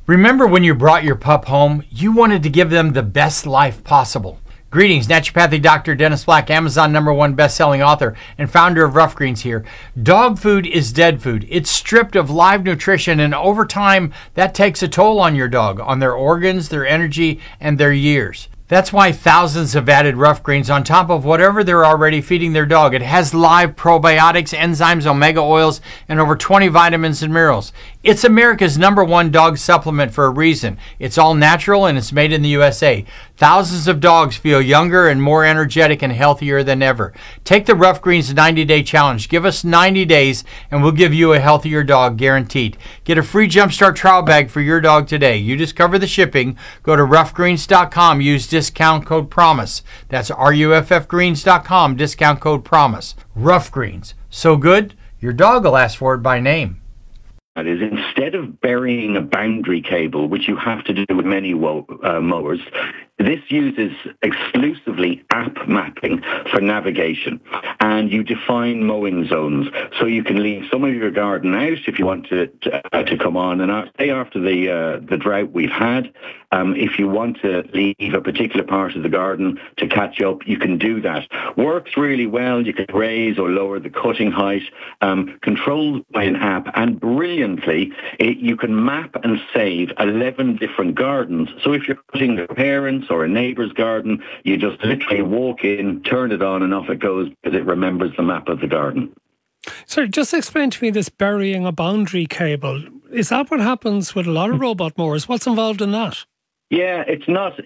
Remember when you brought your pup home, you wanted to give them the best life possible. Greetings, naturopathic Dr. Dennis Black, Amazon #1 best-selling author and founder of Rough Greens here. Dog food is dead food. It's stripped of live nutrition, and over time, that takes a toll on your dog, on their organs, their energy, and their years. That's why thousands have added Rough Greens on top of whatever they're already feeding their dog. It has live probiotics, enzymes, omega oils, and over 20 vitamins and minerals. It's America's #1 dog supplement for a reason. It's all natural and it's made in the USA. Thousands of dogs feel younger and more energetic and healthier than ever. Take the Rough Greens 90-day challenge. Give us 90 days and we'll give you a healthier dog guaranteed. Get a free Jumpstart trial bag for your dog today. You just cover the shipping. Go to roughgreens.com. Use discount code PROMISE. That's ruffgreens.com, discount code PROMISE. Rough Greens. So good, your dog will ask for it by name. That is, instead of burying a boundary cable, which you have to do with many mowers, this uses exclusively app mapping for navigation, and you define mowing zones. So you can leave some of your garden out if you want to come on. And say after the drought we've had, if you want to leave a particular part of the garden to catch up, you can do that. Works really well. You can raise or lower the cutting height, controlled by an app, and brilliantly, you can map and save 11 different gardens. So if you're cutting a parent's or a neighbour's garden, you just literally walk in, turn it on, and off it goes because it remembers the map of the garden. Sorry, just explain to me this burying a boundary cable. Is that what happens with a lot of robot mowers? What's involved in that? Yeah, it's not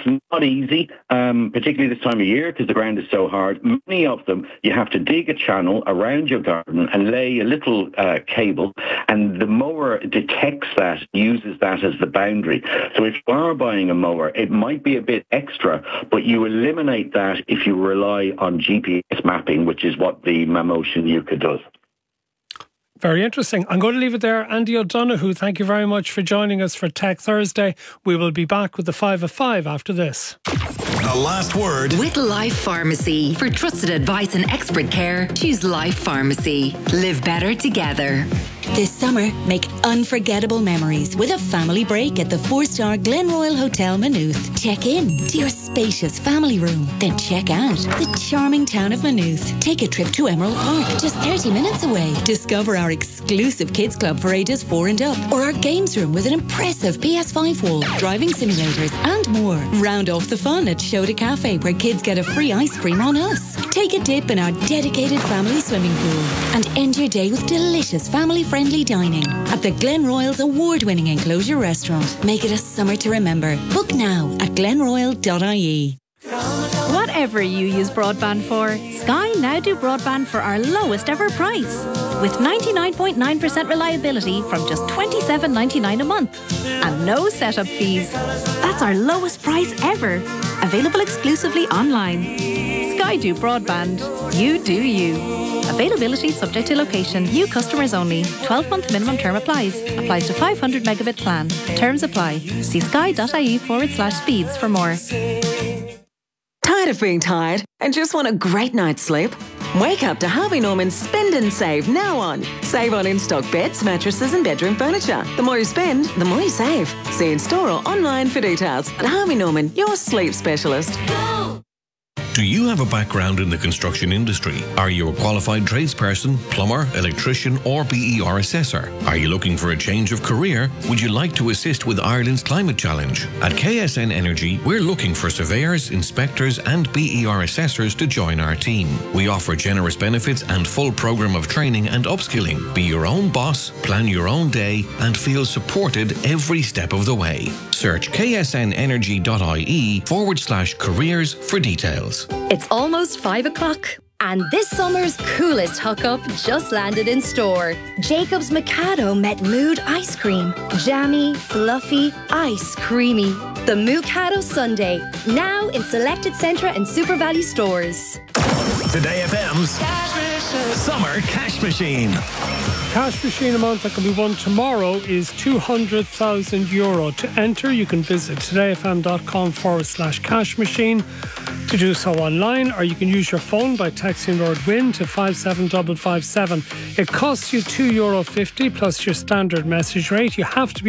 easy, particularly this time of year because the ground is so hard. Many of them, you have to dig a channel around your garden and lay a little cable, and the mower detects that, uses that as the boundary. So if you are buying a mower, it might be a bit extra, but you eliminate that if you rely on GPS mapping, which is what the Mamotion Yucca does. Very interesting. I'm going to leave it there. Andy O'Donoghue, thank you very much for joining us for Tech Thursday. We will be back with the 5 of 5 after this. The last word with Life Pharmacy. For trusted advice and expert care, choose Life Pharmacy. Live better together. This summer, make unforgettable memories with a family break at the 4-star Glenroyal Hotel Maynooth. Check in to your spacious family room, then check out the charming town of Maynooth. Take a trip to Emerald Park, just 30 minutes away. Discover our exclusive kids club for ages 4 and up, or our games room with an impressive PS5 wall, driving simulators, and more. Round off the fun at Shoda Cafe, where kids get a free ice cream on us. Take a dip in our dedicated family swimming pool, and end your day with delicious family-friendly dining at the Glenroyal's award-winning enclosure restaurant. Make it a summer to remember. Book now at glenroyal.ie. Whatever you use broadband for, Sky now do broadband for our lowest ever price. With 99.9% reliability from just $27.99 a month. And no setup fees. That's our lowest price ever. Available exclusively online. Sky do broadband. You do you. Availability subject to location. New customers only. 12-month minimum term applies. Applies to 500 megabit plan. Terms apply. See sky.ie/speeds for more. Tired of being tired and just want a great night's sleep? Wake up to Harvey Norman's Spend and Save now on. Save on in-stock beds, mattresses and bedroom furniture. The more you spend, the more you save. See in store or online for details. At Harvey Norman, your sleep specialist. Do you have a background in the construction industry? Are you a qualified tradesperson, plumber, electrician or BER assessor? Are you looking for a change of career? Would you like to assist with Ireland's climate challenge? At KSN Energy, we're looking for surveyors, inspectors and BER assessors to join our team. We offer generous benefits and full programme of training and upskilling. Be your own boss, plan your own day and feel supported every step of the way. Search ksnenergy.ie/careers for details. It's almost 5 o'clock. And this summer's coolest hookup just landed in store. Jacob's Mikado met Mood Ice Cream. Jammy, fluffy, ice creamy. The Mikado Sundae, now in selected Centra and Super Value stores. Today FM's Summer Cash Machine. Cash machine amount that can be won tomorrow is €200,000. To enter, you can visit todayfm.com/cash machine to do so online, or you can use your phone by texting the word WIN to 57557. It costs you €2.50 plus your standard message rate. You have to be